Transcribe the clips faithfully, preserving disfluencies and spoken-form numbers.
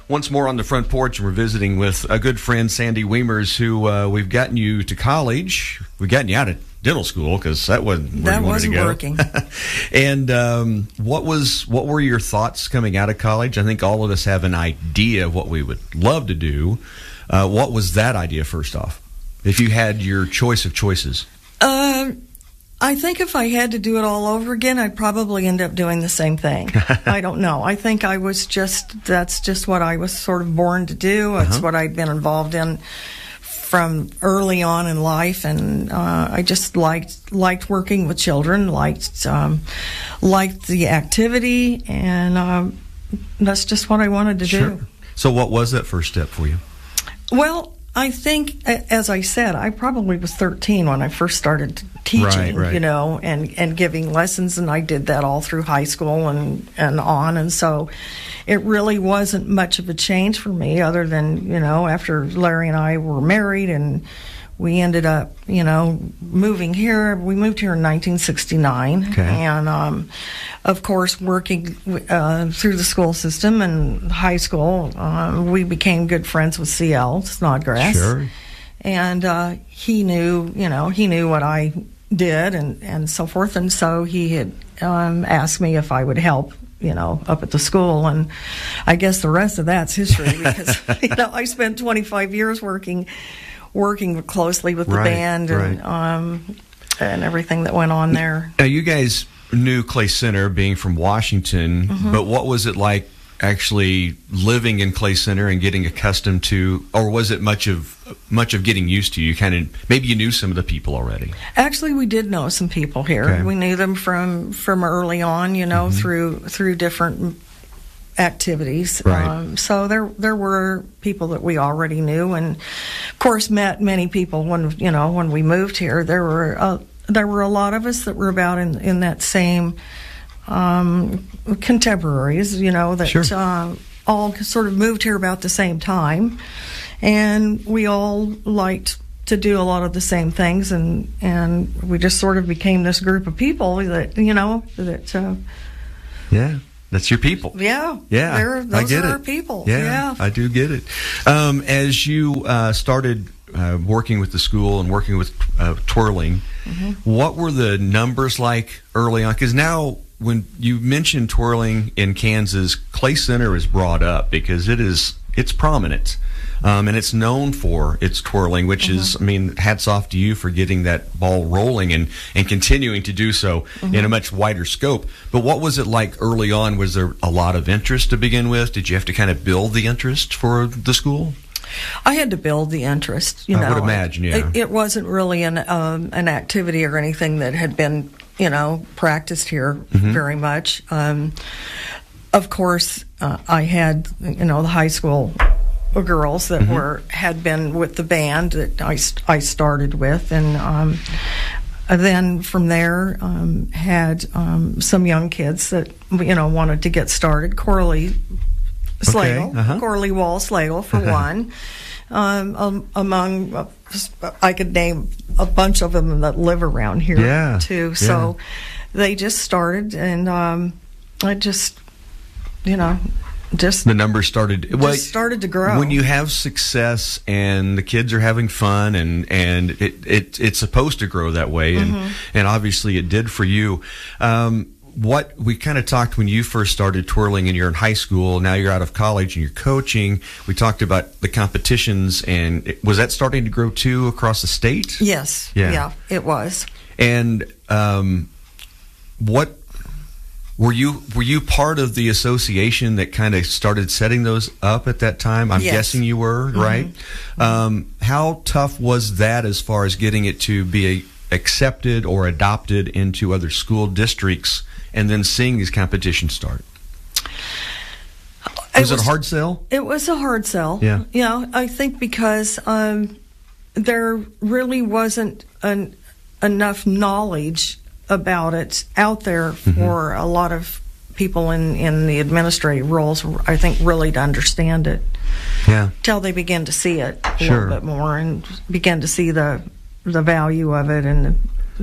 once more on the front porch, and we're visiting with a good friend, Sandy Wiemers, who uh, we've gotten you to college. We've gotten you out of dental school because that wasn't where that you wanted wasn't to go. working. And um, what was what were your thoughts coming out of college? I think all of us have an idea of what we would love to do. Uh, what was that idea first off? If you had your choice of choices. Uh, I think if I had to do it all over again, I'd probably end up doing the same thing. I don't know. I think I was just, that's just what I was sort of born to do. It's uh-huh. what I'd been involved in from early on in life, and uh, I just liked liked working with children, liked um, liked the activity, and um, that's just what I wanted to sure. do. So what was that first step for you? Well, I think, as I said, I probably was thirteen when I first started teaching, right, right. you know, and, and giving lessons, and I did that all through high school and, and on, and so it really wasn't much of a change for me other than, you know, after Larry and I were married and we ended up, you know, moving here. We moved here in nineteen sixty-nine, okay. and um, of course, working uh, through the school system and high school, uh, we became good friends with C L Snodgrass. Sure. And uh, he knew, you know, he knew what I did and, and so forth, and so he had um, asked me if I would help, you know, up at the school, and I guess the rest of that's history because, you know, I spent twenty-five years working. working closely with the right, band and right. um, and everything that went on there. Now, you guys knew Clay Center being from Washington, mm-hmm. but what was it like actually living in Clay Center and getting accustomed to, or was it much of much of getting used to? You kind of, maybe you knew some of the people already. Actually, we did know some people here. Okay. We knew them from, from early on, you know, mm-hmm. through through different activities. Right. Um, so there there were people that we already knew, and of course met many people when you know when we moved here. There were uh, there were a lot of us that were about in in that same um, contemporaries, you know, that sure. uh, all sort of moved here about the same time, and we all liked to do a lot of the same things, and and we just sort of became this group of people that you know that. Uh, yeah. That's your people. Yeah. Yeah. They're, those I get are it. our people. Yeah, yeah. I do get it. Um, as you uh, started uh, working with the school and working with uh, twirling, mm-hmm. what were the numbers like early on? Because now when you mention twirling in Kansas, Clay Center is brought up because it is it's prominent. Um, and it's known for its twirling, which mm-hmm. is, I mean, hats off to you for getting that ball rolling and, and continuing to do so mm-hmm. in a much wider scope. But what was it like early on? Was there a lot of interest to begin with? Did you have to kind of build the interest for the school? I had to build the interest. You I know, would imagine, yeah. It, it wasn't really an um, an activity or anything that had been, you know, practiced here mm-hmm. very much. Um, of course, uh, I had, you know, the high school girls that mm-hmm. were had been with the band that I, I started with, and um, then from there um, had um, some young kids that you know wanted to get started. Coralie Slagle, okay, uh-huh. Coralie Wall Slagle for one. Um, um, among uh, I could name a bunch of them that live around here yeah, too. So yeah. they just started, and um, I just you know. Just the numbers started. Just well, started to grow. When you have success and the kids are having fun, and and it, it it's supposed to grow that way, and mm-hmm. and obviously it did for you. Um, what we kind of talked when you first started twirling, and you're in high school. Now you're out of college and you're coaching. We talked about the competitions, and it, was that starting to grow too across the state? Yes. Yeah. Yeah, it was. And um, what. Were you were you part of the association that kind of started setting those up at that time? I'm yes. guessing you were, mm-hmm. right? Mm-hmm. Um, how tough was that as far as getting it to be a, accepted or adopted into other school districts, and then seeing these competitions start? Was it, was, it a hard sell? It was a hard sell. Yeah. Yeah, I think because um, there really wasn't an, enough knowledge about it out there for mm-hmm. a lot of people in, in the administrative roles, I think, really to understand it. Yeah. Till they begin to see it a sure. little bit more and begin to see the the value of it. And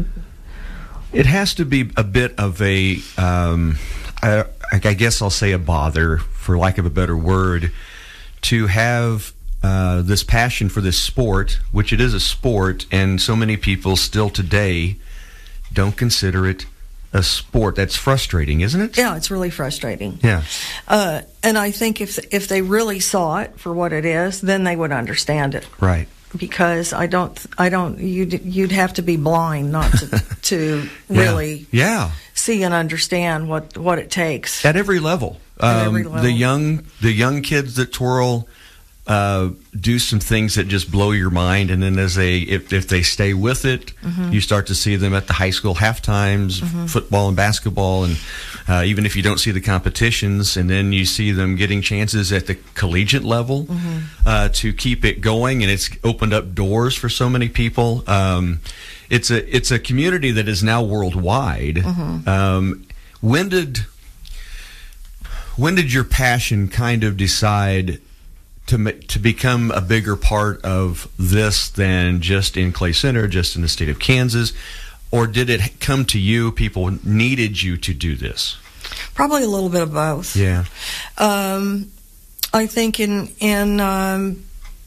it has to be a bit of a, um, I, I guess I'll say a bother, for lack of a better word, to have uh, this passion for this sport, which it is a sport, and so many people still today don't consider it a sport. That's frustrating, isn't it? Yeah, it's really frustrating. Yeah. Uh, and I think if if they really saw it for what it is, then they would understand it. Right. Because I don't, I don't. You'd you'd have to be blind not to to yeah. really yeah. see and understand what, what it takes at every level. At Um, every level. The young the young kids that twirl uh, do some things that just blow your mind, and then as they if if they stay with it, mm-hmm. you start to see them at the high school half times, mm-hmm. football and basketball, and uh, even if you don't see the competitions, and then you see them getting chances at the collegiate level mm-hmm. uh, to keep it going, and it's opened up doors for so many people. Um, it's a it's a community that is now worldwide. Mm-hmm. Um, when did when did your passion kind of decide to to become a bigger part of this than just in Clay Center, just in the state of Kansas? Or did it come to you, people needed you to do this? Probably a little bit of both. Yeah. Um, I think in in um,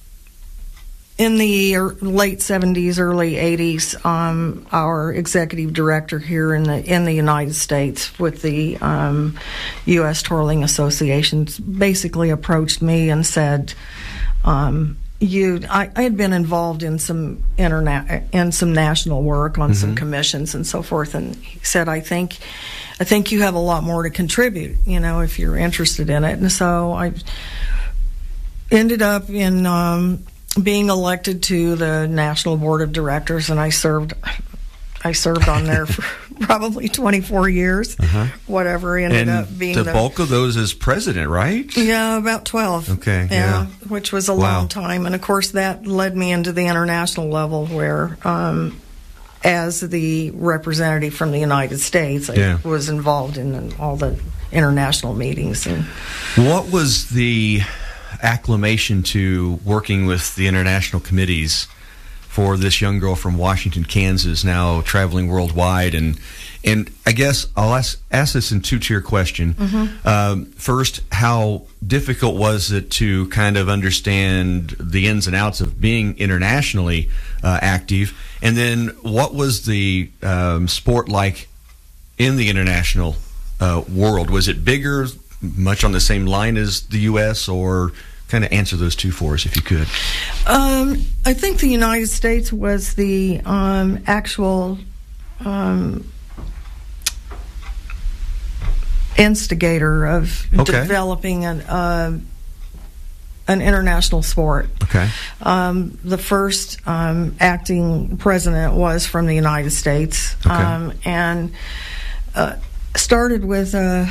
in the late seventies, early eighties, um, our executive director here in the in the United States with the um, U S Twirling Association basically approached me and said, um, "You, I, I had been involved in some interna- in some national work on mm-hmm. some commissions and so forth, and he said, I think, I think you have a lot more to contribute, you know, if you're interested in it." And so I ended up in um, being elected to the National Board of Directors, and I served, I served on there for probably twenty-four years, uh-huh. whatever. Ended and up being the, the bulk of those as president, right? Yeah, about twelve. Okay, yeah, yeah. which was a Wow. long time, and of course that led me into the international level, where, um, as the representative from the United States, I yeah. was involved in all the international meetings. And what was the acclamation to working with the international committees for this young girl from Washington, Kansas, now traveling worldwide? And and I guess I'll ask, ask this in two-tier question. Mm-hmm. Um, first, how difficult was it to kind of understand the ins and outs of being internationally uh, active? And then what was the um, sport like in the international uh, world? Was it bigger, much on the same line as the U S, or kind of answer those two for us if you could? Um, I think the United States was the um, actual um, instigator of okay. developing an uh, an international sport. Okay. Um, the first um, acting president was from the United States, okay. um, and uh, started with a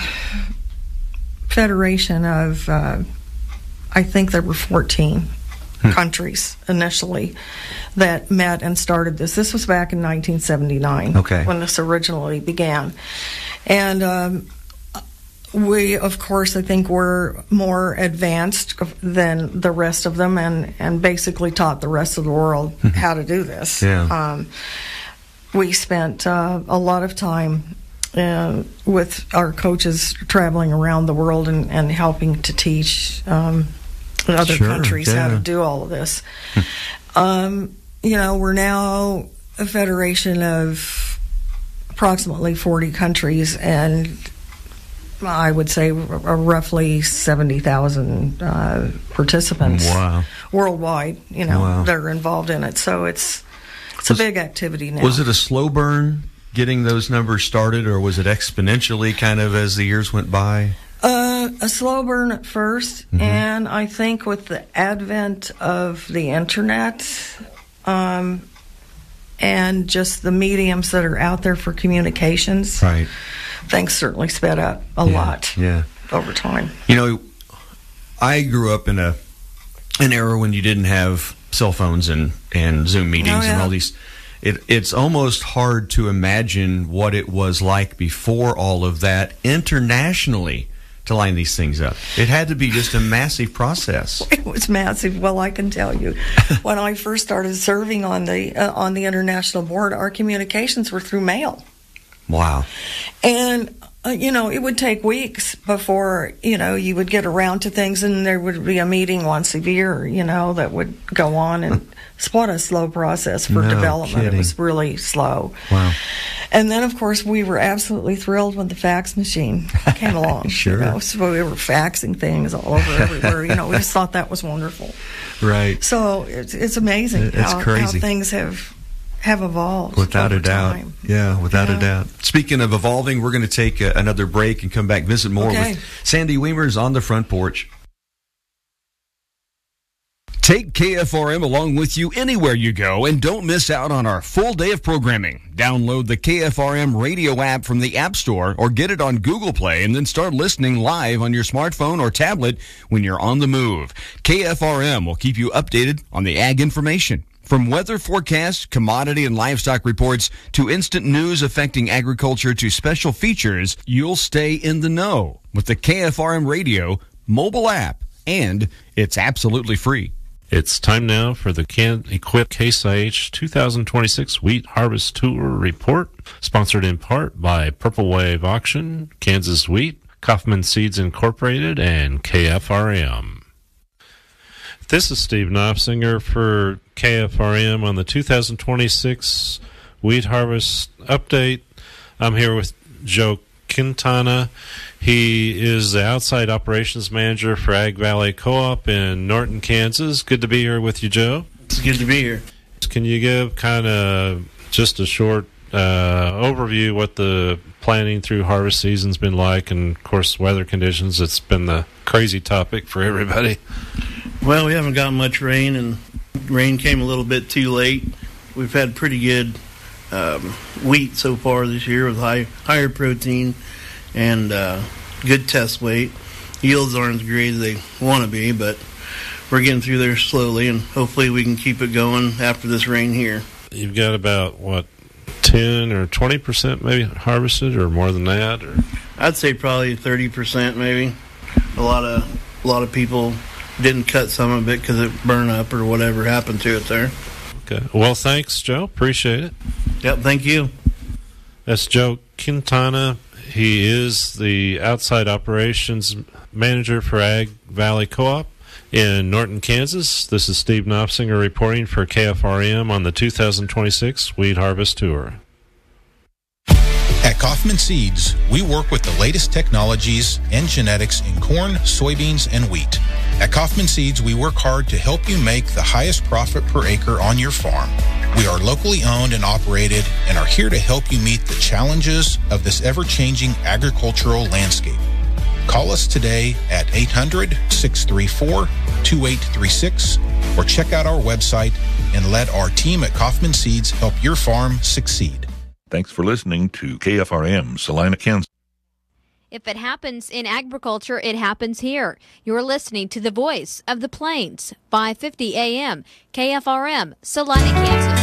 federation of, uh, I think there were fourteen hmm. countries initially that met and started this. This was back in nineteen seventy-nine okay. when this originally began. And um, we, of course, I think were more advanced than the rest of them, and, and basically taught the rest of the world how to do this. Yeah. Um, we spent uh, a lot of time uh, with our coaches traveling around the world and, and helping to teach um, other sure, countries yeah. how to do all of this. um, you know, we're now a federation of approximately forty countries, and I would say roughly seventy thousand uh, participants wow. worldwide, you know, wow. that are involved in it. So it's it's was, a big activity now. Was it a slow burn getting those numbers started, or was it exponentially kind of as the years went by? Uh, a slow burn at first, mm-hmm. and I think with the advent of the internet um, and just the mediums that are out there for communications, right. things certainly sped up a yeah, lot yeah. over time. You know, I grew up in a an era when you didn't have cell phones and, and Zoom meetings oh, yeah. and all these. It, it's almost hard to imagine what it was like before all of that internationally to line these things up. It had to be just a massive process. It was massive. Well, I can tell you, when I first started serving on the uh, on the international board, our communications were through mail. Wow. And uh, you know, it would take weeks before, you know, you would get around to things, and there would be a meeting once a year, you know, that would go on. And it's what a slow process for No development. kidding. It was really slow. Wow. And then, of course, we were absolutely thrilled when the fax machine came along. Sure. You know, so we were faxing things all over everywhere. You know, we just thought that was wonderful. Right. So it's, it's amazing It's how, how crazy. things have have evolved. Without over a doubt. time. Yeah, without Yeah. a doubt. Speaking of evolving, we're going to take uh, another break and come back visit more Okay. with Sandy Weimers on the front porch. Take K F R M along with you anywhere you go and don't miss out on our full day of programming. Download the K F R M radio app from the App Store or get it on Google Play and then start listening live on your smartphone or tablet when you're on the move. K F R M will keep you updated on the ag information. From weather forecasts, commodity and livestock reports, to instant news affecting agriculture to special features, you'll stay in the know with the K F R M radio mobile app, and it's absolutely free. It's time now for the Can Equip Case I H two thousand twenty-six Wheat Harvest Tour Report, sponsored in part by Purple Wave Auction, Kansas Wheat, Kaufman Seeds Incorporated, and K F R M. This is Steve Knopfsinger for K F R M on the two thousand twenty-six Wheat Harvest Update. I'm here with Joe Quintana. He is the outside operations manager for Ag Valley Co-op in Norton, Kansas. Good to be here with you, Joe. It's good to be here. Can you give kind of just a short uh, overview what the planning through harvest season's been like, and of course weather conditions? It's been the crazy topic for everybody. Well, we haven't gotten much rain, and rain came a little bit too late. We've had pretty good um, wheat so far this year with high, higher protein and uh, good test weight. Yields aren't as great as they want to be, but we're getting through there slowly, and hopefully we can keep it going after this rain here. You've got about, what, ten or twenty percent maybe harvested, or more than that? Or I'd say probably thirty percent maybe. A lot of a lot of people didn't cut some of it because it burned up or whatever happened to it there. Okay. Well, thanks, Joe. Appreciate it. Yep, thank you. That's Joe Quintana. He is the outside operations manager for Ag Valley Co-op in Norton, Kansas. This is Steve Knopfsinger reporting for K F R M on the two thousand twenty-six Wheat Harvest Tour. At Kaufman Seeds, we work with the latest technologies and genetics in corn, soybeans, and wheat. At Kaufman Seeds, we work hard to help you make the highest profit per acre on your farm. We are locally owned and operated and are here to help you meet the challenges of this ever-changing agricultural landscape. Call us today at eight hundred, six three four, two eight three six or check out our website and let our team at Kaufman Seeds help your farm succeed. Thanks for listening to K F R M, Salina, Kansas. If it happens in agriculture, it happens here. You're listening to the voice of the Plains, five fifty A M, K F R M, Salina, Kansas.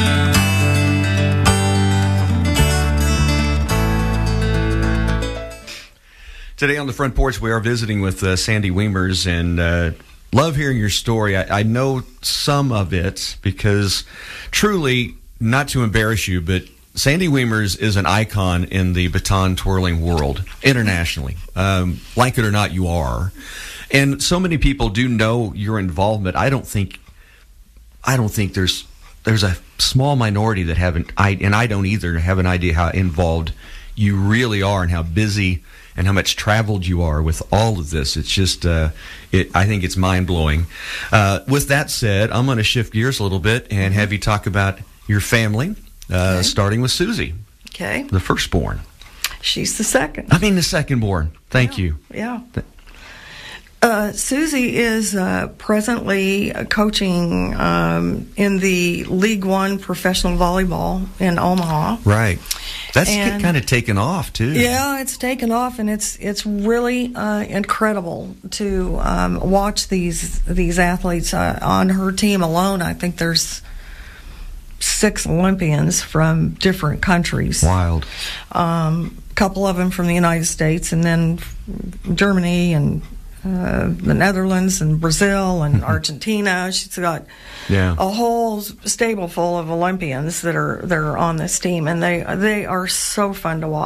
Today on the front porch, we are visiting with uh, Sandy Weimers, and uh, love hearing your story. I, I know some of it because, truly, not to embarrass you, but Sandy Weimers is an icon in the baton twirling world internationally. Um, like it or not, you are, and so many people do know your involvement. I don't think, I don't think there's there's a small minority that haven't, I and I don't either have an idea how involved you really are and how busy and how much traveled you are with all of this. It's just, uh, it, I think it's mind-blowing. Uh, with that said, I'm going to shift gears a little bit and have you talk about your family, uh, Okay. starting with Susie, Okay. the firstborn. She's the second. I mean the secondborn. Thank Yeah. you. Yeah. Uh, Susie is uh, presently coaching um, in the League One professional volleyball in Omaha. Right. That's And- kind of taken off, too. Yeah, it's taken off, and it's it's really uh, incredible to um, watch these these athletes uh, on her team alone. I think there's six Olympians from different countries. Wild. Um, a couple of them from the United States, and then Germany and uh, the Netherlands and Brazil and Argentina. She's got Yeah. a whole stable full of Olympians that are that are on this team, and they they are so fun to watch.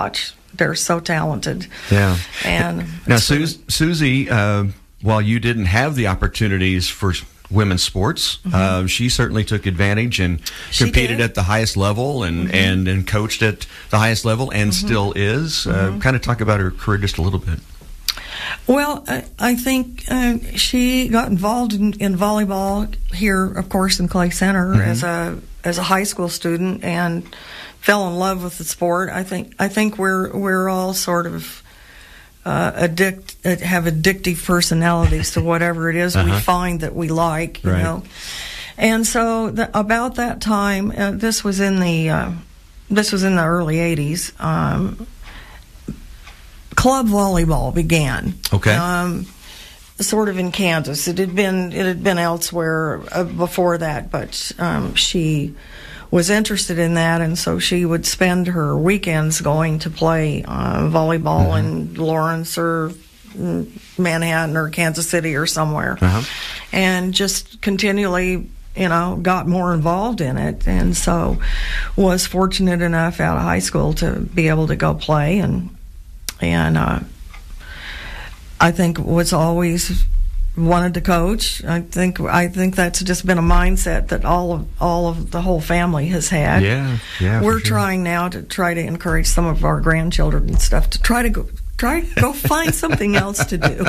they're so talented. Yeah. And now, it's really- Sus- Susie, uh, while you didn't have the opportunities for women's sports, Mhm. uh, she certainly took advantage and She competed did. at the highest level and, Mhm. and, and coached at the highest level and Mhm. still is. Uh, Mhm. kind of talk about her career just a little bit. Well, I, I think uh, she got involved in, in volleyball here, of course, in Clay Center Mhm. as a as a high school student, and fell in love with the sport. I think I think we're we're all sort of uh, addict uh, have addictive personalities to whatever it is we Uh-huh. find that we like, you Right. know. And so the, about that time, uh, this was in the uh, this was in the early eighties. Um, club volleyball began. Okay. Um, sort of in Kansas. It had been it had been elsewhere uh, before that, but um, she was interested in that, and so she would spend her weekends going to play uh, volleyball Mm-hmm. in Lawrence or mm, Manhattan or Kansas City or somewhere, Uh-huh. and just continually, you know, got more involved in it, and so was fortunate enough out of high school to be able to go play, and and uh, I think was always wanted to coach. I think I think that's just been a mindset that all of all of the whole family has had. Yeah, yeah, for We're sure. trying now to try to encourage some of our grandchildren and stuff to try to go try go find something else to do.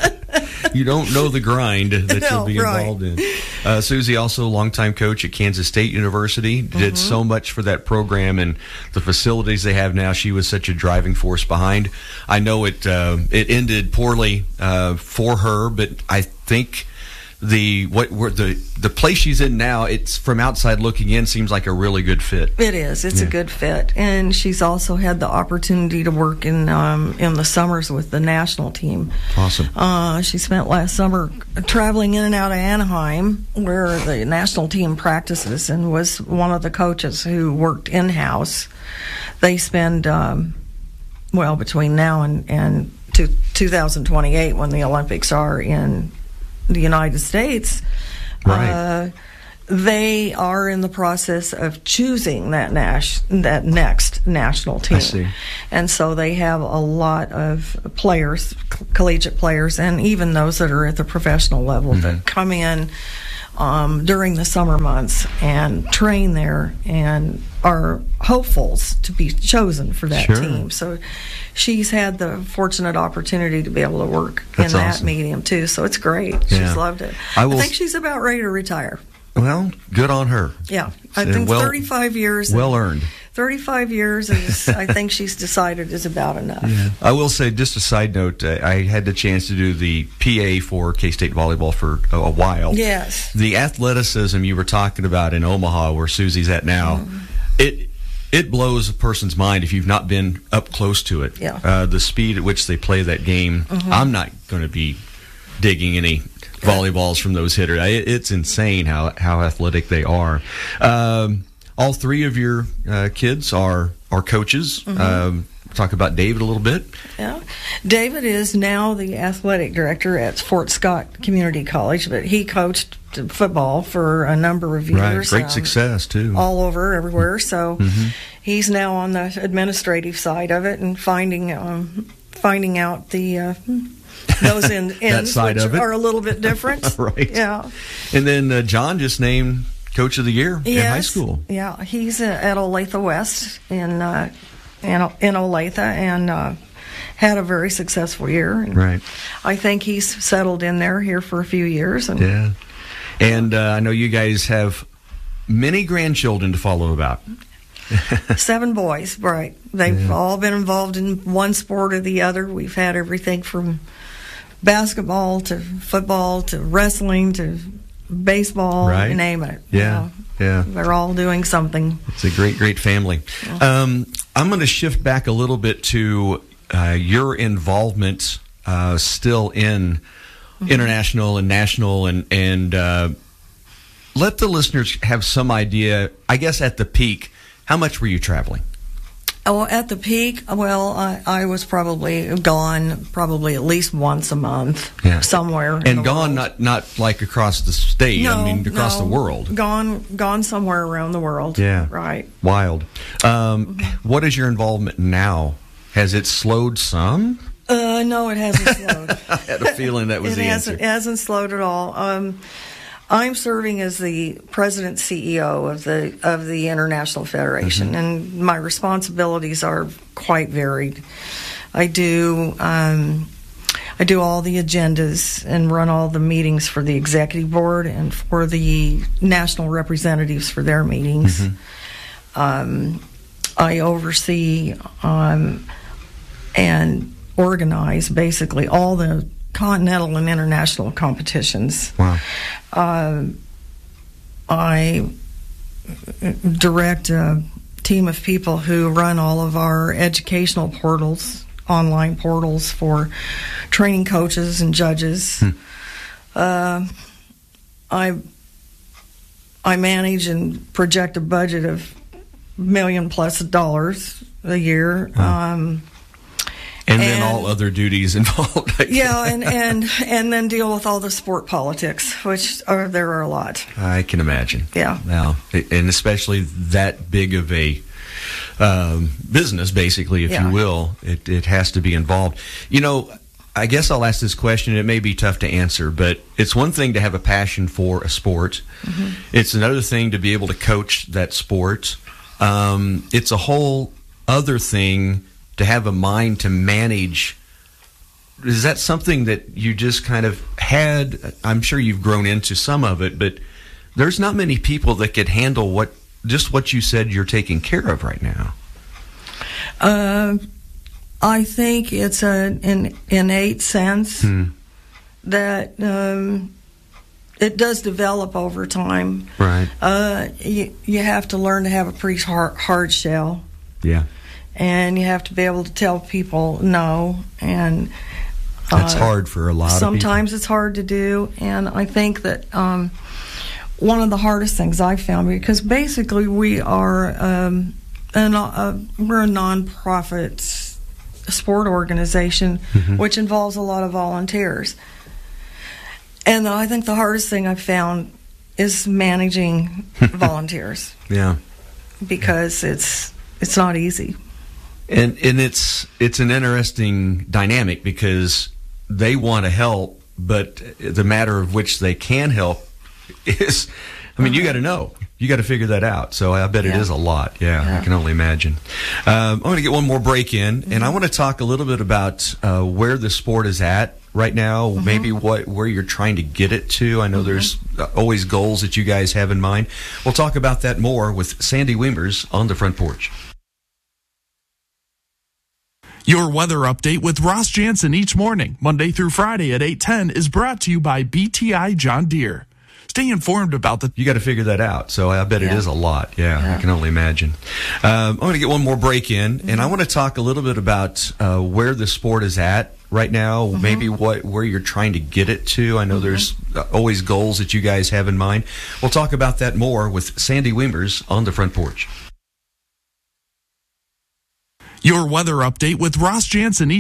You don't know the grind that No, you'll be right. involved in. Uh, Susie, also a longtime coach at Kansas State University, did Mhm. so much for that program and the facilities they have now. She was such a driving force behind. I know it uh, it ended poorly uh, for her, but I think the what where the the place she's in now, it's from outside looking in, seems like a really good fit. It is. It's Yeah. a good fit, and she's also had the opportunity to work in um, in the summers with the national team. Awesome. Uh, she spent last summer traveling in and out of Anaheim, where the national team practices, and was one of the coaches who worked in house. They spend um, well between now and and to two thousand twenty-eight, when the Olympics are in the United States. Right. Uh, they are in the process of choosing that nas- that next national team. I see. And so they have a lot of players, c- collegiate players, and even those that are at the professional level Mhm. that come in um, during the summer months and train there and are hopefuls to be chosen for that Sure. team. So she's had the fortunate opportunity to be able to work That's in that awesome. medium too. So it's great. Yeah. She's loved it. I I, will think s- she's about ready to retire. Well, good on her. Yeah, I And think well- thirty-five years. Well earned. thirty-five years is, I think she's decided, is about enough. I will say, just a side note, uh, I had the chance to do the P A for K-State volleyball for a, a while. Yes. The athleticism you were talking about in Omaha, where Susie's at now, Mm-hmm. it it blows a person's mind if you've not been up close to it. Yeah. Uh, the speed at which they play that game, Mhm. I'm not going to be digging any volleyballs from those hitters. I- It's insane how, how athletic they are. Um, all three of your uh, kids are are coaches. Mhm. Um, talk about David a little bit. Yeah. David is now the athletic director at Fort Scott Community College, but he coached football for a number of years. Right, great um, success too. all over, everywhere. So Mhm. he's now on the administrative side of it and finding um, finding out the uh, those in, That ends, side which of it. are a little bit different. Right. Yeah. And then uh, John just named Coach of the Year in high Yes. school. Yeah, he's uh, at Olathe West in uh, in, in Olathe, and uh, had a very successful year. And Right. I think he's settled in there here for a few years. And Yeah. And uh, I know you guys have many grandchildren to follow about. Seven boys, right. They've Yeah. all been involved in one sport or the other. We've had everything from basketball to football to wrestling to baseball, Right. you name it. Yeah. You know, Yeah. they're all doing something. It's a great, great family. Um, I'm going to shift back a little bit to uh, your involvement uh, still in international and national, and and uh, let the listeners have some idea. I guess at the peak, how much were you traveling? Oh, at the peak, well, I, I was probably gone probably at least once a month Yeah. somewhere. in And the gone, world. not not like across the state. No, I mean, across no. the world. Gone, gone somewhere around the world. Yeah. Right. Wild. Um, what is your involvement now Has it slowed some? Uh, no, it hasn't slowed. I had a feeling that was it the hasn't, answer. It hasn't slowed at all. Um, I'm serving as the president C E O of the of the International Federation, mm-hmm. and my responsibilities are quite varied. I do um, I do all the agendas and run all the meetings for the executive board and for the national representatives for their meetings. Mm-hmm. Um, I oversee um, and organize basically all the continental and international competitions. Wow. Uh, I direct a team of people who run all of our educational portals, online portals for training coaches and judges. Hmm. Uh, I I manage and project a budget of million plus dollars a year. Wow. Um, And, and then all other duties involved. Yeah, and, and and then deal with all the sport politics, which are there are a lot. I can imagine. Yeah. Now, and especially that big of a um, business, basically, if yeah. you will, it it has to be involved. You know, I guess I'll ask this question. It may be tough to answer, but it's one thing to have a passion for a sport. Mm-hmm. It's another thing to be able to coach that sport. Um, it's a whole other thing to have a mind to manage. Is that something that you just kind of had? I'm sure you've grown into some of it, but there's not many people that could handle what just what you said you're taking care of right now. Uh, I think it's a, an innate sense hmm. that um, it does develop over time. Right. Uh, you, you have to learn to have a pretty hard, hard shell. Yeah. And you have to be able to tell people no, and uh, that's hard for a lot of people. Sometimes it's hard to do, and I think that um, one of the hardest things I found, because basically we are um, an, uh, we're a nonprofit sport organization, mm-hmm. which involves a lot of volunteers, and I think the hardest thing I've found is managing volunteers. Yeah, because it's it's not easy. And and it's it's an interesting dynamic because they want to help, but the matter of which they can help is, I mean, uh-huh. you got to know. You got to figure that out. So I bet yeah. it is a lot. Yeah, yeah. I can only imagine. Um, I'm going to get one more break in, mm-hmm. and I want to talk a little bit about uh, where the sport is at right now, mm-hmm. maybe what where you're trying to get it to. I know mm-hmm. there's always goals that you guys have in mind. We'll talk about that more with Sandy Weimers on the Front Porch. Your weather update with Ross Jansen each morning, Monday through Friday at eight ten, is brought to you by B T I John Deere. Stay informed about the... You got to figure that out. So I bet yeah. it is a lot. Yeah, yeah, I can only imagine. Um, I'm going to get one more break in, mm-hmm. and I want to talk a little bit about uh, where the sport is at right now, mm-hmm. maybe what where you're trying to get it to. I know mm-hmm. there's always goals that you guys have in mind. We'll talk about that more with Sandy Weimers on the Front Porch. Your weather update with Ross Jansen each